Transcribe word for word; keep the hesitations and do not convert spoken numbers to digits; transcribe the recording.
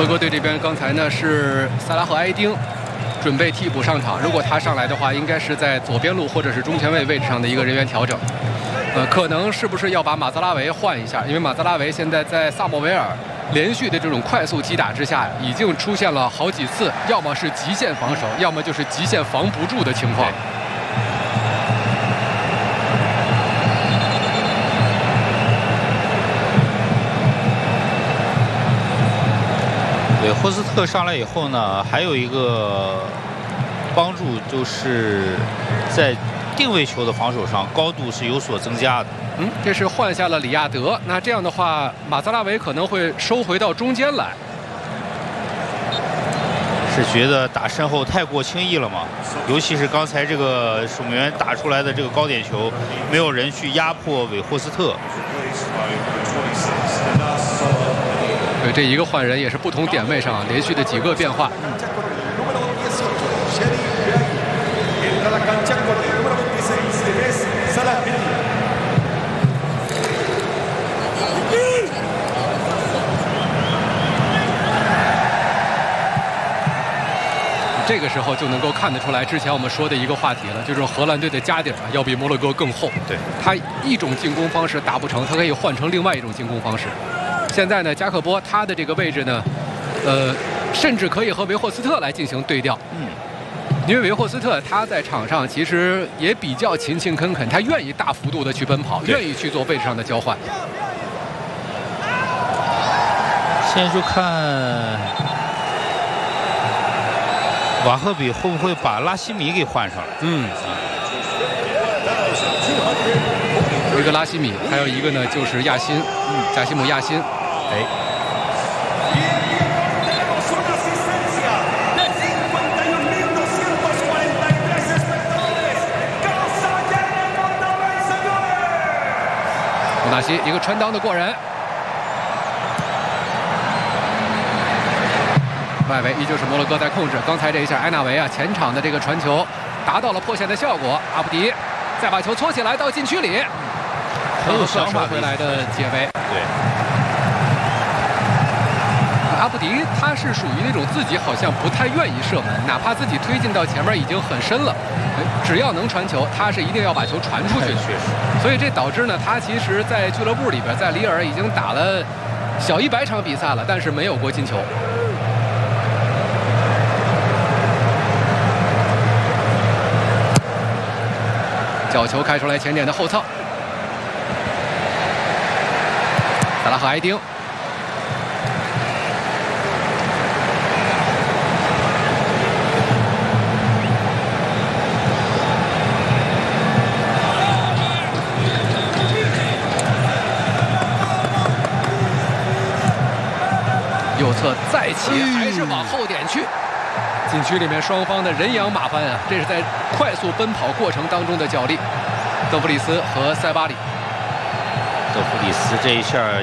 洛哥队这边刚才呢是萨拉赫埃丁准备替补上场，如果他上来的话，应该是在左边路或者是中前卫位置上的一个人员调整。呃，可能是不是要把马泽拉维换一下？因为马泽拉维现在在萨莫维尔连续的这种快速击打之下，已经出现了好几次，要么是极限防守，要么就是极限防不住的情况。 对，霍斯特上来以后呢，还有一个帮助就是在定位球的防守上高度是有所增加的。 嗯，这是换下了里亚德，那这样的话，马泽拉维可能会收回到中间来。 是觉得打身后太过轻易了吗？尤其是刚才这个守门员打出来的这个高点球，没有人去压迫韦霍斯特。 对，这一个换人也是不同点位上连续的几个变化。这个时候就能够看得出来，之前我们说的一个话题了，就是荷兰队的家底啊要比摩洛哥更厚。 对， 他一种进攻方式打不成，他可以换成另外一种进攻方式。现在呢，加克波他的这个位置呢，呃，甚至可以和维霍斯特来进行对调。嗯，因为维霍斯特他在场上其实也比较勤勤恳恳，他愿意大幅度的去奔跑，愿意去做位置上的交换。 现在就看瓦赫比会不会把拉希米给换上来。 嗯。一个拉希米，还有一个呢就是亚辛，嗯，加西姆亚辛。哎，穆纳西一个穿裆的过人，外围依旧是摩洛哥在控制。刚才这一下，埃纳维啊前场的这个传球达到了破线的效果。阿布迪再把球搓起来到禁区里，很有想法回来的解围。 对。 阿布迪他是属于那种自己好像不太愿意射门，哪怕自己推进到前面已经很深了，只要能传球，他是一定要把球传出去的。 确实， 所以这导致呢，他其实在俱乐部里边，在里尔已经打了小一百场比赛了，但是没有过进球。角球开出来前点的后侧，萨拉赫埃丁。右侧再起，还是往后点去。禁区里面双方的人仰马翻啊，这是在快速奔跑过程当中的角力。邓弗里斯和塞巴里， 德弗里斯这一下